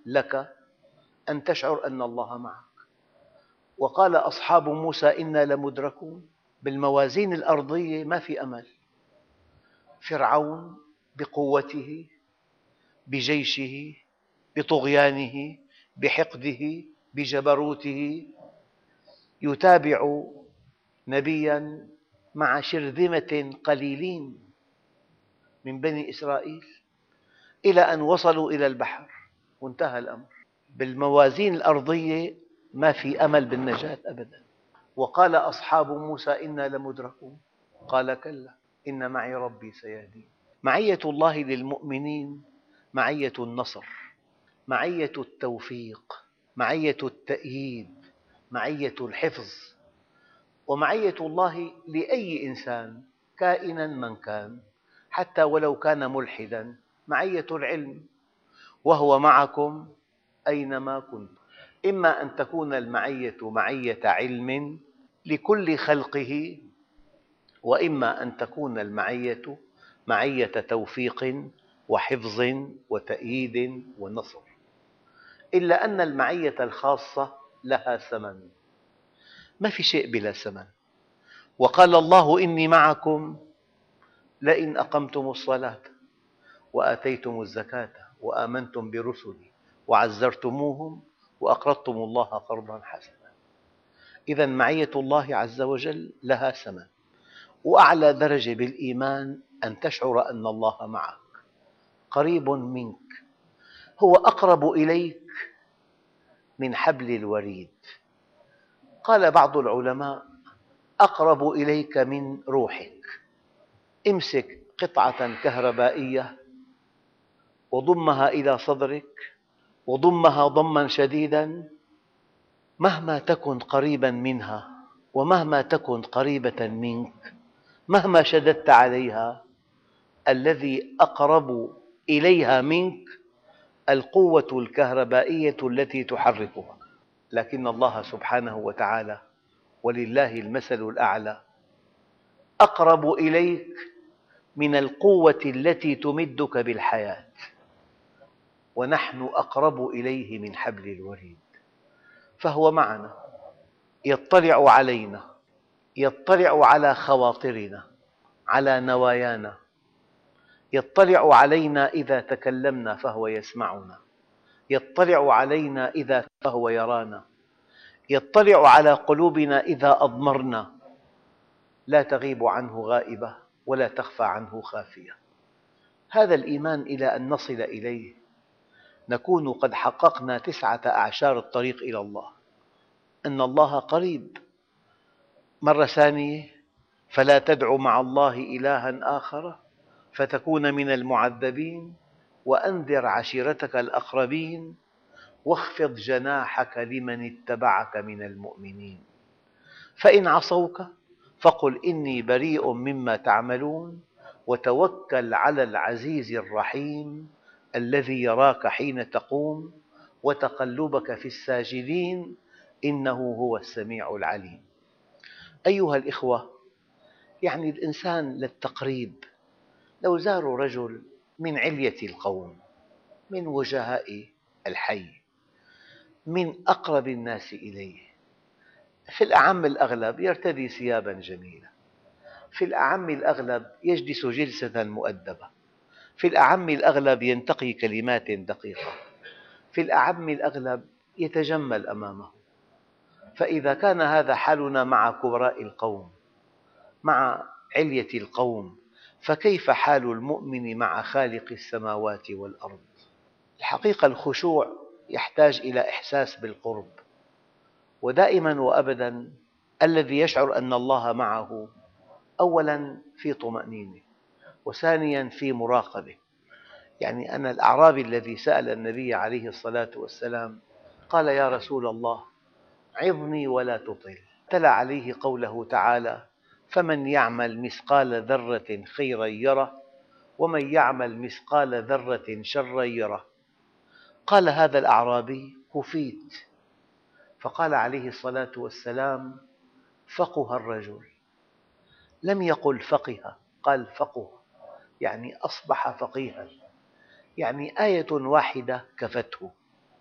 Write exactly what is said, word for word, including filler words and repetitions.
لك أن تشعر أن الله معك. وقال أصحاب موسى إنا لمدركون. بالموازين الأرضية ما في أمل. فرعون بقوته، بجيشه، بطغيانه، بحقده، بجبروته، يتابع نبياً مع شرذمة قليلين من بني إسرائيل إلى أن وصلوا إلى البحر وانتهى الأمر. بالموازين الأرضية ما في أمل بالنجاة أبداً. وقال أصحاب موسى إنا لمدركون. قال كلا إن معي ربي سيهدين. معية الله للمؤمنين معية النصر، معية التوفيق، معية التأييد، معية الحفظ. ومعية الله لأي إنسان كائناً من كان، حتى ولو كان ملحداً، معية العلم، وهو معكم أينما كنتم. إما أن تكون المعية معية علم لكل خلقه، وإما أن تكون المعية معية توفيق وحفظ وتأييد ونصر. إلا أن المعية الخاصة لها ثمن. ما في شيء بلا ثمن. وقال الله إني معكم لئن أقمتم الصلاة وآتيتم الزكاة وآمنتم برسلي وعزرتموهم وأقرضتم الله قرضاً حسناً. إذا معية الله عز وجل لها ثمن. وأعلى درجة بالإيمان أن تشعر أن الله معك، قريب منك، هو أقرب إليك من حبل الوريد. قال بعض العلماء أقرب إليك من روحك. امسك قطعة كهربائية وضمها إلى صدرك، وضمها ضماً شديداً، مهما تكن قريباً منها ومهما تكن قريبة منك، مهما شددت عليها، الذي أقرب إليها منك القوة الكهربائية التي تحركها. لكن الله سبحانه وتعالى ولله المثل الأعلى أقرب إليك من القوة التي تمدك بالحياة، ونحن أقرب إليه من حبل الوريد. فهو معنا، يطلع علينا، يطلع على خواطرنا، على نوايانا، يطلع علينا إذا تكلمنا فهو يسمعنا، يطلع علينا إذا فهو يرانا، يطلع على قلوبنا إذا أضمرنا. لا تغيب عنه غائبة ولا تخفى عنه خافية. هذا الإيمان إلى أن نصل إليه نكون قد حققنا تسعة أعشار الطريق إلى الله. أن الله قريب. مرة ثانية: فلا تدع مع الله إلها آخر فتكون من المعذبين وأنذر عشيرتك الأقربين واخفض جناحك لمن اتبعك من المؤمنين. فإن عصوك فقل إني بريء مما تعملون وتوكل على العزيز الرحيم الذي يراك حين تقوم وتقلبك في الساجدين إنه هو السميع العليم. أيها الأخوة، يعني الإنسان للتقريب لو زاروا رجل من علية القوم، من وجهاء الحي، من أقرب الناس إليه، في الأعم الأغلب يرتدي ثياباً جميلة، في الأعم الأغلب يجلس جلسة مؤدبة، في الأعم الأغلب ينتقي كلمات دقيقة، في الأعم الأغلب يتجمل أمامه. فإذا كان هذا حالنا مع كبراء القوم، مع علية القوم، فكيف حال المؤمن مع خالق السماوات والأرض؟ الحقيقة الخشوع يحتاج إلى إحساس بالقرب. ودائماً وأبداً الذي يشعر أن الله معه أولاً في طمأنينة، وثانياً في مراقبة. يعني أنا الأعرابي الذي سأل النبي عليه الصلاة والسلام قال: يا رسول الله عظني ولا تطل. تلا عليه قوله تعالى: فمن يعمل مثقال ذرة خيراً يره ومن يعمل مثقال ذرة شراً يره. قال هذا الأعرابي: كفيت. فقال عليه الصلاة والسلام: فقه الرجل. لم يقل فقه، قال فقه، يعني أصبح فقيها، يعني آية واحدة كفته.